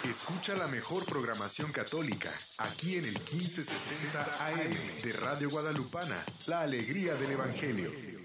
Escucha la mejor programación católica, aquí en el 1560 AM de Radio Guadalupana, la alegría del Evangelio.